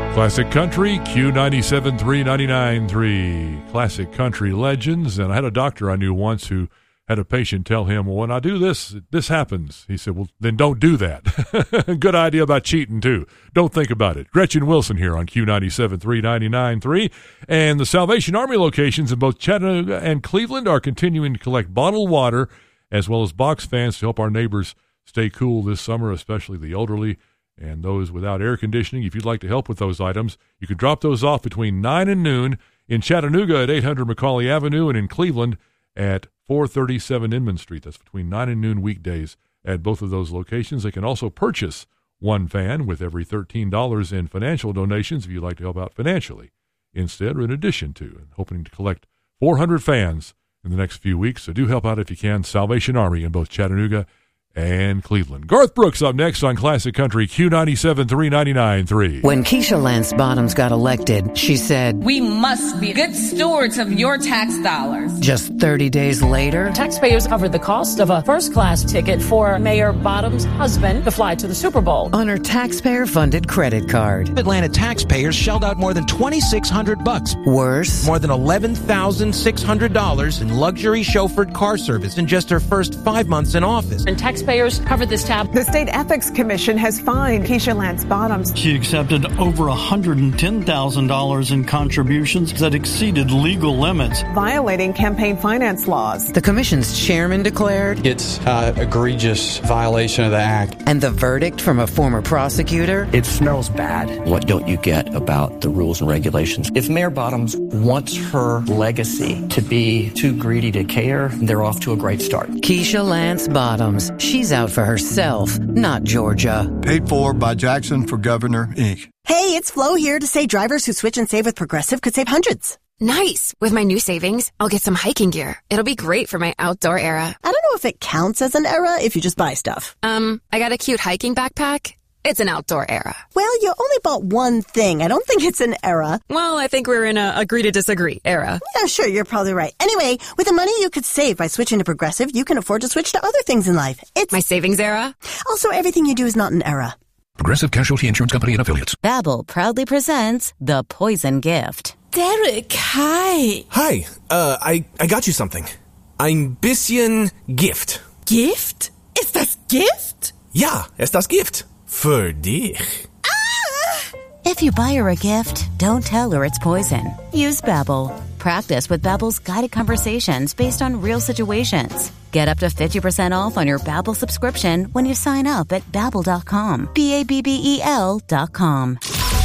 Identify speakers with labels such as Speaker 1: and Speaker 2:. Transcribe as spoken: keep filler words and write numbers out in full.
Speaker 1: Classic Country, Q ninety-seven point three, ninety-nine point three. Classic Country Legends. And I had a doctor I knew once who had a patient tell him, well, when I do this, this happens. He said, well, then don't do that. Good idea about cheating, too. Don't think about it. Gretchen Wilson here on Q ninety-seven point three, ninety-nine point three. And the Salvation Army locations in both Chattanooga and Cleveland are continuing to collect bottled water as well as box fans to help our neighbors stay cool this summer, especially the elderly and those without air conditioning. If you'd like to help with those items, you can drop those off between nine and noon in Chattanooga at eight hundred McCauley Avenue and in Cleveland at four thirty-seven Inman Street. That's between nine and noon weekdays at both of those locations. They can also purchase one fan with every thirteen dollars in financial donations if you'd like to help out financially instead or in addition to. And hoping to collect four hundred fans in the next few weeks. So do help out if you can. Salvation Army in both Chattanooga and Cleveland. Garth Brooks up next on Classic Country, Q ninety-seven point three, ninety-nine point three.
Speaker 2: When Keisha Lance Bottoms got elected, she said,
Speaker 3: we must be good stewards of your tax dollars.
Speaker 2: Just thirty days later,
Speaker 4: taxpayers covered the cost of a first-class ticket for Mayor Bottoms' husband to fly to the Super Bowl
Speaker 2: on her taxpayer-funded credit card.
Speaker 5: Atlanta taxpayers shelled out more than twenty-six hundred bucks.
Speaker 2: Worse,
Speaker 5: more than eleven thousand six hundred dollars in luxury chauffeured car service in just her first five months in office.
Speaker 4: And tax Taxpayers covered this tab.
Speaker 6: The State Ethics Commission has fined Keisha Lance Bottoms.
Speaker 7: She accepted over one hundred ten thousand dollars in contributions that exceeded legal limits,
Speaker 6: violating campaign finance laws.
Speaker 2: The commission's chairman declared
Speaker 8: it's an egregious violation of the act.
Speaker 2: And the verdict from a former prosecutor?
Speaker 9: It smells bad. What don't you get about the rules and regulations? If Mayor Bottoms wants her legacy to be too greedy to care, they're off to a great start.
Speaker 2: Keisha Lance Bottoms. She's out for herself, not Georgia.
Speaker 10: Paid for by Jackson for Governor, Incorporated.
Speaker 11: Hey, it's Flo here to say drivers who switch and save with Progressive could save hundreds.
Speaker 12: Nice. With my new savings, I'll get some hiking gear. It'll be great for my outdoor era.
Speaker 11: I don't know if it counts as an era if you just buy stuff.
Speaker 12: Um, I got a cute hiking backpack. It's an outdoor era.
Speaker 11: Well, you only bought one thing. I don't think it's an era.
Speaker 12: Well, I think we're in a agree to disagree era.
Speaker 11: Yeah, sure, you're probably right. Anyway, with the money you could save by switching to Progressive, you can afford to switch to other things in life. It's
Speaker 12: my savings era.
Speaker 11: Also, everything you do is not an era.
Speaker 13: Progressive Casualty Insurance Company and Affiliates.
Speaker 14: Babbel proudly presents The Poison Gift.
Speaker 15: Derek, hi.
Speaker 16: Hi, uh, I, I got you something. Ein bisschen Gift.
Speaker 15: Gift? Ist das Gift?
Speaker 16: Ja, ist das Gift. Für dich.
Speaker 15: Ah!
Speaker 14: If you buy her a gift, don't tell her it's poison. Use Babbel. Practice with Babbel's guided conversations based on real situations. Get up to fifty percent off on your Babbel subscription when you sign up at babbel dot com. B A B B E L dot com.